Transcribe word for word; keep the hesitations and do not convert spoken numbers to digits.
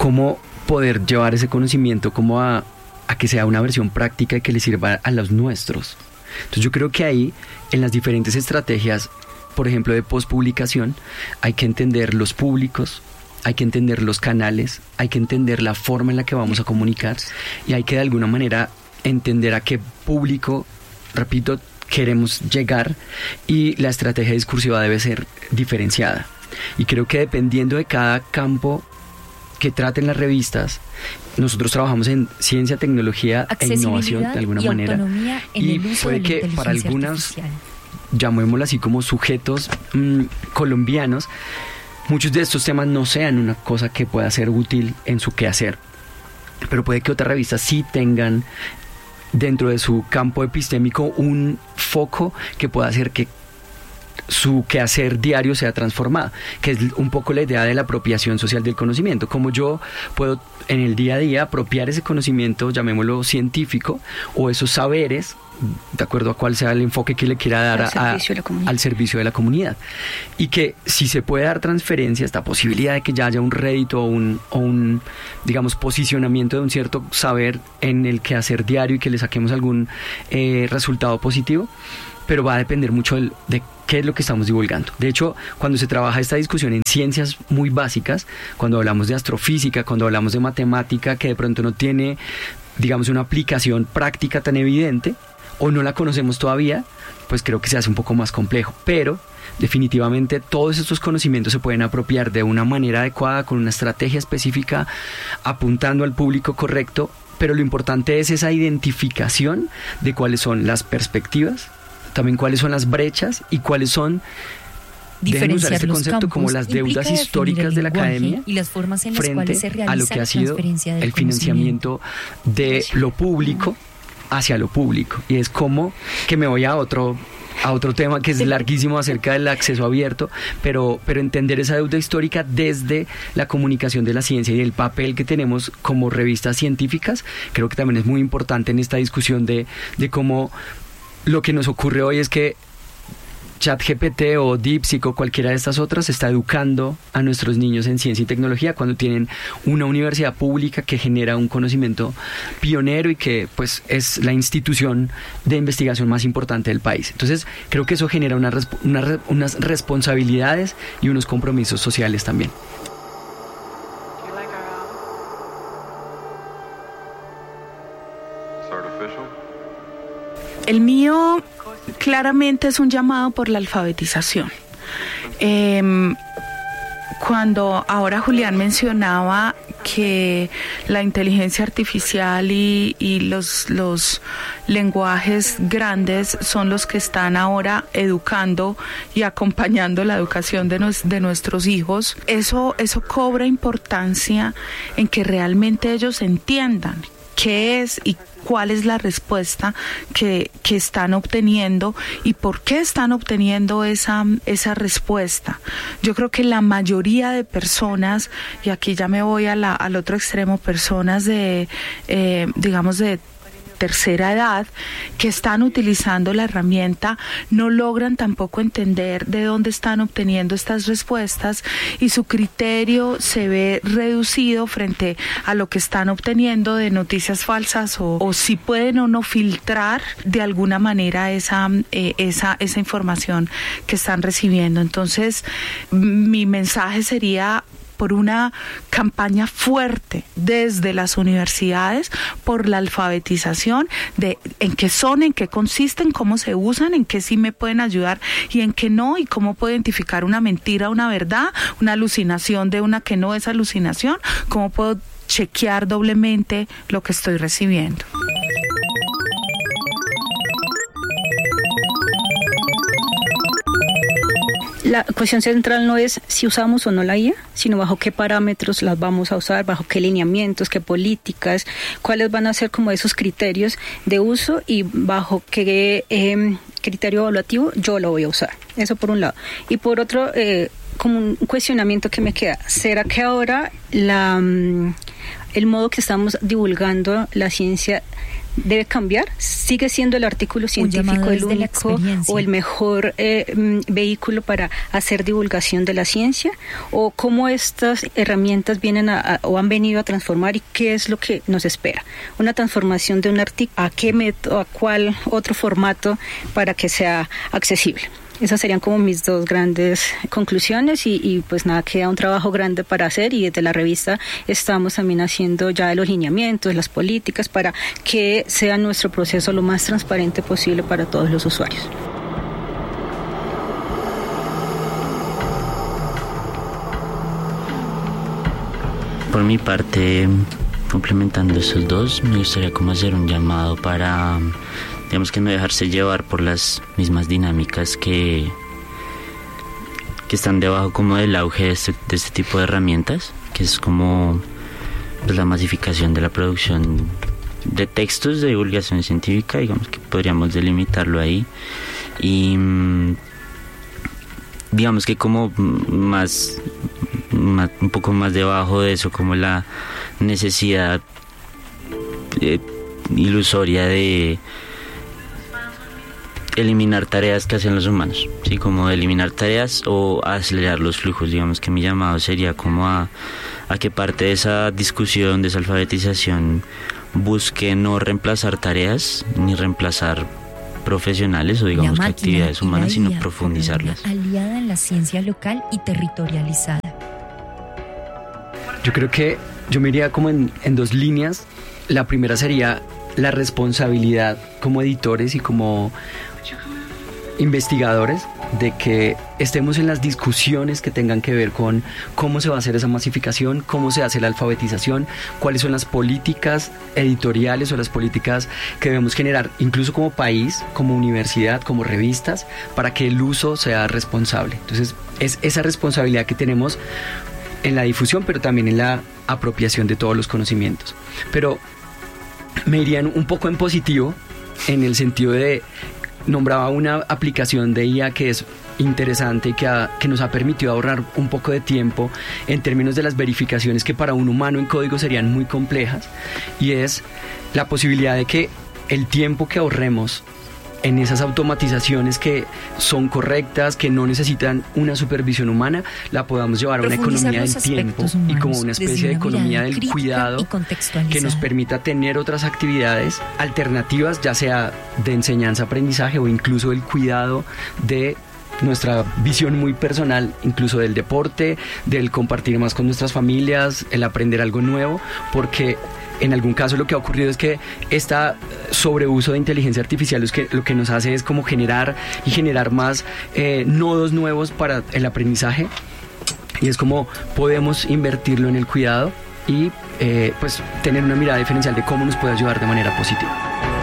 cómo poder llevar ese conocimiento como a, a que sea una versión práctica y que le sirva a los nuestros. Entonces yo creo que ahí, en las diferentes estrategias, por ejemplo, de postpublicación, hay que entender los públicos, hay que entender los canales, hay que entender la forma en la que vamos a comunicar y hay que de alguna manera entender a qué público, repito, queremos llegar, y la estrategia discursiva debe ser diferenciada. Y creo que dependiendo de cada campo que traten las revistas, nosotros trabajamos en ciencia, tecnología e innovación de alguna y manera. En y el uso puede de que para algunas, llamémoslo así, como sujetos mmm, colombianos, muchos de estos temas no sean una cosa que pueda ser útil en su quehacer. Pero puede que otras revistas sí tengan dentro de su campo epistémico un foco que pueda hacer que su quehacer diario sea transformado, que es un poco la idea de la apropiación social del conocimiento, como yo puedo en el día a día apropiar ese conocimiento, llamémoslo científico, o esos saberes, de acuerdo a cuál sea el enfoque que le quiera dar a, a, al servicio de la comunidad. Y que si se puede dar transferencia, esta posibilidad de que ya haya un rédito o un, o un, digamos, posicionamiento de un cierto saber en el quehacer diario y que le saquemos algún eh, resultado positivo, pero va a depender mucho del, de qué es lo que estamos divulgando. De hecho, cuando se trabaja esta discusión en ciencias muy básicas, cuando hablamos de astrofísica, cuando hablamos de matemática, que de pronto no tiene, digamos, una aplicación práctica tan evidente, o no la conocemos todavía, pues creo que se hace un poco más complejo. Pero definitivamente todos estos conocimientos se pueden apropiar de una manera adecuada, con una estrategia específica, apuntando al público correcto, pero lo importante es esa identificación de cuáles son las perspectivas, también cuáles son las brechas y cuáles son, déjenme usar este concepto, como las deudas históricas de la academia y las formas en las frente cuales se realiza a lo que ha sido el financiamiento de lo público hacia lo público. Y es como que me voy a otro a otro tema que es larguísimo acerca del acceso abierto, pero, pero entender esa deuda histórica desde la comunicación de la ciencia y el papel que tenemos como revistas científicas, creo que también es muy importante en esta discusión de, de cómo lo que nos ocurre hoy es que ChatGPT o DeepSeek o cualquiera de estas otras está educando a nuestros niños en ciencia y tecnología cuando tienen una universidad pública que genera un conocimiento pionero y que pues es la institución de investigación más importante del país. Entonces creo que eso genera una, una, unas responsabilidades y unos compromisos sociales también. El mío claramente es un llamado por la alfabetización. Eh, cuando ahora Julián mencionaba que la inteligencia artificial y, y los, los lenguajes grandes son los que están ahora educando y acompañando la educación de, nos, de nuestros hijos, eso, eso cobra importancia en que realmente ellos entiendan qué es y cuál es la respuesta que, que están obteniendo y por qué están obteniendo esa, esa respuesta. Yo creo que la mayoría de personas, y aquí ya me voy a la, al otro extremo, personas de, eh, digamos, de tercera edad que están utilizando la herramienta no logran tampoco entender de dónde están obteniendo estas respuestas y su criterio se ve reducido frente a lo que están obteniendo de noticias falsas o, o si pueden o no filtrar de alguna manera esa, eh, esa, esa información que están recibiendo. Entonces, mi mensaje sería por una campaña fuerte desde las universidades por la alfabetización de en qué son, en qué consisten, cómo se usan, en qué sí me pueden ayudar y en qué no, y cómo puedo identificar una mentira, una verdad, una alucinación de una que no es alucinación, cómo puedo chequear doblemente lo que estoy recibiendo. La cuestión central no es si usamos o no la I A, sino bajo qué parámetros las vamos a usar, bajo qué lineamientos, qué políticas, cuáles van a ser como esos criterios de uso y bajo qué eh, criterio evaluativo yo lo voy a usar. Eso por un lado. Y por otro, eh, como un cuestionamiento que me queda, ¿será que ahora la... el modo que estamos divulgando la ciencia debe cambiar. Sigue siendo el artículo científico el único o el mejor eh, vehículo para hacer divulgación de la ciencia, o cómo estas herramientas vienen a, a, o han venido a transformar, y qué es lo que nos espera. Una transformación de un artículo, a qué método, a cuál otro formato para que sea accesible. Esas serían como mis dos grandes conclusiones, y, y pues nada, queda un trabajo grande para hacer, y desde la revista estamos también haciendo ya los lineamientos, las políticas, para que sea nuestro proceso lo más transparente posible para todos los usuarios. Por mi parte, complementando esos dos, me gustaría como hacer un llamado para, digamos, que no dejarse llevar por las mismas dinámicas que, que están debajo como del auge de este, de este tipo de herramientas, que es como pues, la masificación de la producción de textos de divulgación científica, digamos que podríamos delimitarlo ahí, y digamos que como más, más un poco más debajo de eso, como la necesidad eh, ilusoria de eliminar tareas que hacen los humanos, sí, como eliminar tareas o acelerar los flujos. Digamos que mi llamado sería como a, a que parte de esa discusión, de esa alfabetización, busque no reemplazar tareas ni reemplazar profesionales o digamos que actividades humanas, sino profundizarlas. Aliada en la ciencia local y territorializada. Yo creo que yo me iría como en, en dos líneas. La primera sería la responsabilidad como editores y como investigadores de que estemos en las discusiones que tengan que ver con cómo se va a hacer esa masificación, cómo se hace la alfabetización, cuáles son las políticas editoriales o las políticas que debemos generar, incluso como país, como universidad, como revistas, para que el uso sea responsable. Entonces, es esa responsabilidad que tenemos en la difusión, pero también en la apropiación de todos los conocimientos. Pero me irían un poco en positivo, en el sentido de, nombraba una aplicación de I A que es interesante y que, ha, que nos ha permitido ahorrar un poco de tiempo en términos de las verificaciones que para un humano en código serían muy complejas, y es la posibilidad de que el tiempo que ahorremos en esas automatizaciones que son correctas, que no necesitan una supervisión humana, la podamos llevar a una economía del tiempo y como una especie de economía del cuidado que nos permita tener otras actividades alternativas, ya sea de enseñanza-aprendizaje o incluso el cuidado de nuestra visión muy personal, incluso del deporte, del compartir más con nuestras familias, el aprender algo nuevo, porque en algún caso lo que ha ocurrido es que este sobreuso de inteligencia artificial es que, lo que nos hace es como generar y generar más eh, nodos nuevos para el aprendizaje, y es como podemos invertirlo en el cuidado y eh, pues tener una mirada diferencial de cómo nos puede ayudar de manera positiva.